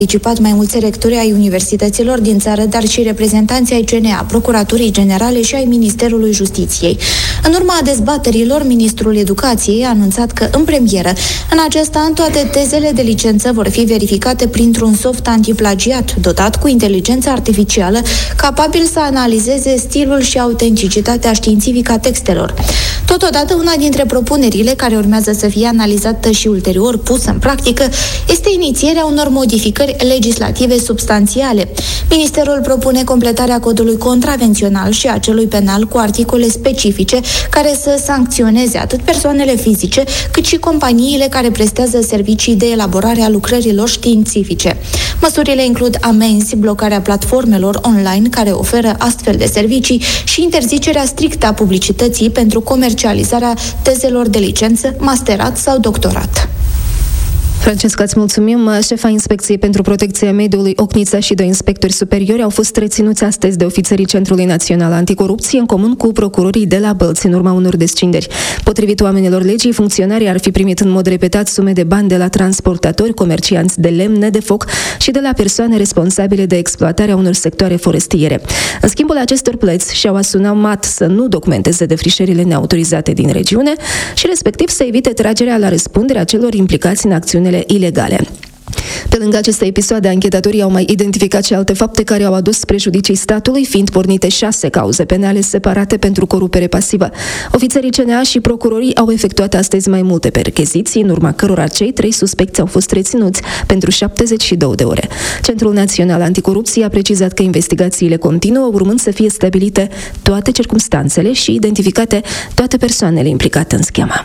participat mai mulți rectori ai universităților din țară, dar și reprezentanții ai CNA, Procuraturii Generale și ai Ministerului Justiției. În urma dezbaterilor, Ministrul Educației a anunțat că, în premieră, în acest an, toate tezele de licență vor fi verificate printr-un soft antiplagiat, dotat cu inteligență artificială, capabil să analizeze stilul și autenticitatea științifică a textelor. Totodată, una dintre propunerile care urmează să fie analizată și ulterior pusă în practică este inițierea unor modificări legislative substanțiale. Ministerul propune completarea codului contravențional și a celui penal cu articole specifice care să sancționeze atât persoanele fizice, cât și companiile care prestează servicii de elaborare a lucrărilor științifice. Măsurile includ amenzi, blocarea platformelor online care oferă astfel de servicii și interzicerea strictă a publicității pentru comercializarea tezelor de licență, masterat sau doctorat. Francesca, îți mulțumim. Șefa Inspecției pentru Protecția Mediului, Ocnița, și 2 inspectori superiori au fost reținuți astăzi de ofițerii Centrului Național Anticorupție în comun cu procurorii de la Bălți în urma unor descinderi. Potrivit oamenilor legii, funcționarii ar fi primit în mod repetat sume de bani de la transportatori, comercianți de lemne de foc și de la persoane responsabile de exploatarea unor sectoare forestiere. În schimbul acestor plăți și-au asumat să nu documenteze defrișările neautorizate din regiune și respectiv să evite tragerea la răspundere a celor implicați în acțiunile ilegale. Pe lângă aceste episoade, anchetatorii au mai identificat și alte fapte care au adus prejudicii statului, fiind pornite 6 cauze penale separate pentru corupere pasivă. Ofițerii CNA și procurorii au efectuat astăzi mai multe percheziții, în urma cărora cei 3 suspecți au fost reținuți pentru 72 de ore. Centrul Național Anticorupție a precizat că investigațiile continuă, urmând să fie stabilite toate circumstanțele și identificate toate persoanele implicate în schemă.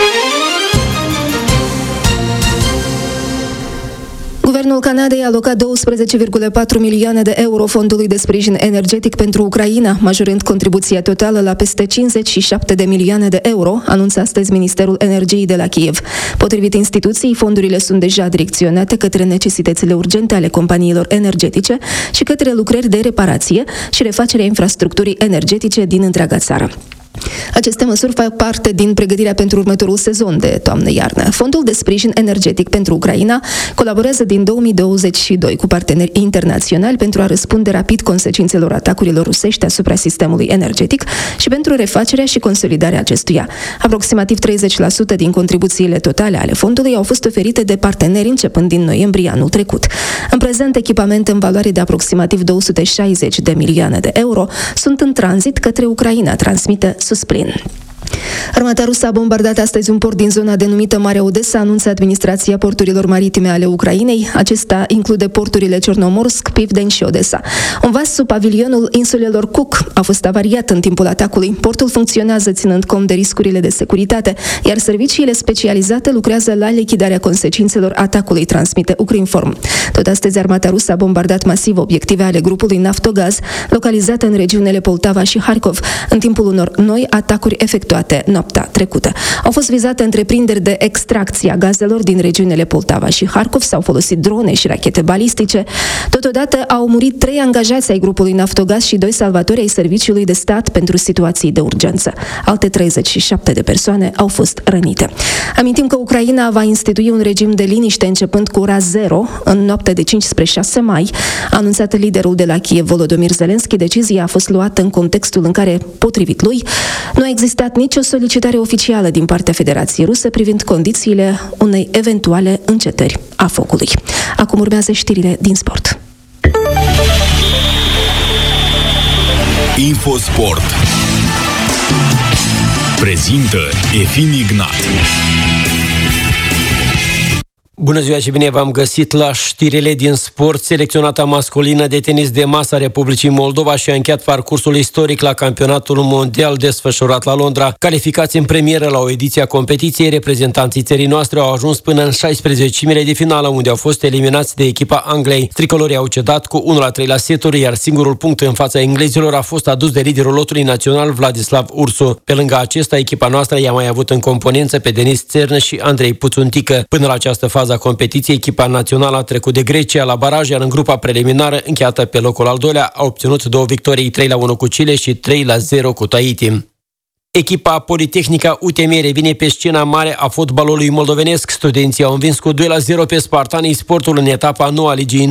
Guvernul Canadei a alocat 12,4 milioane de euro fondului de sprijin energetic pentru Ucraina, majorând contribuția totală la peste 57 de milioane de euro, anunță astăzi Ministerul Energiei de la Kiev. Potrivit instituției, fondurile sunt deja direcționate către necesitățile urgente ale companiilor energetice și către lucrări de reparație și refacerea infrastructurii energetice din întreaga țară. Aceste măsuri fac parte din pregătirea pentru următorul sezon de toamnă-iarnă. Fondul de sprijin energetic pentru Ucraina colaborează din 2022 cu parteneri internaționali pentru a răspunde rapid consecințelor atacurilor rusești asupra sistemului energetic și pentru refacerea și consolidarea acestuia. Aproximativ 30% din contribuțiile totale ale fondului au fost oferite de parteneri începând din noiembrie anul trecut. În prezent, echipamente în valoare de aproximativ 260 de milioane de euro sunt în tranzit către Ucraina, transmite Susplin. Armata rusă a bombardat astăzi un port din zona denumită Marea Odessa, anunță Administrația Porturilor Maritime ale Ucrainei. Acesta include porturile Cernomorsk, Pivdeni și Odessa. Un vas sub pavilionul insulelor Cook a fost avariat în timpul atacului. Portul funcționează ținând cont de riscurile de securitate, iar serviciile specializate lucrează la lichidarea consecințelor atacului, transmite Ukrinform. Tot astăzi, armata rusă a bombardat masiv obiective ale grupului Naftogaz, localizate în regiunile Poltava și Harkov, în timpul unor noi atacuri efectuate noaptea trecută. Au fost vizate întreprinderi de extracție a gazelor din regiunile Poltava și Harkov, s-au folosit drone și rachete balistice. Totodată au murit 3 angajați ai grupului Naftogaz și 2 salvatori ai Serviciului de Stat pentru situații de urgență. Alte 37 de persoane au fost rănite. Amintim că Ucraina va institui un regim de liniște începând cu ora 0 în noaptea de 5 spre 6 mai, a anunțat liderul de la Kiev, Volodymyr Zelensky. Decizia a fost luată în contextul în care, potrivit lui, nu a existat nicio solicitare oficială din partea Federației Ruse privind condițiile unei eventuale încetări a focului. Acum urmează știrile din sport. Infosport prezintă Efim Ignat. Bună ziua și bine v-am găsit la știrile din sport. Selecționata masculină de tenis de masă a Republicii Moldova și-a încheiat parcursul istoric la campionatul mondial desfășurat la Londra. Calificați în premieră la o ediție a competiției, reprezentanții țării noastre au ajuns până în 16-mile de finală, unde au fost eliminați de echipa Angliei. Tricolorii au cedat cu 1-3 la seturi, iar singurul punct în fața englezilor a fost adus de liderul lotului național Vladislav Ursu. Pe lângă acesta, echipa noastră i-a mai avut în componență pe Denis Țernă și Andrei Puțuntică. Până la această fază a competiției, echipa națională a trecut de Grecia la baraj, iar în grupa preliminară, încheiată pe locul al doilea, a obținut 2 victorii, 3-1 cu Chile și 3-0 cu Tahiti. Echipa Politehnica UTM revine pe scena mare a fotbalului moldovenesc. Studenții au învins cu 2-0 pe Spartanii Sportul în etapa 9 a Ligii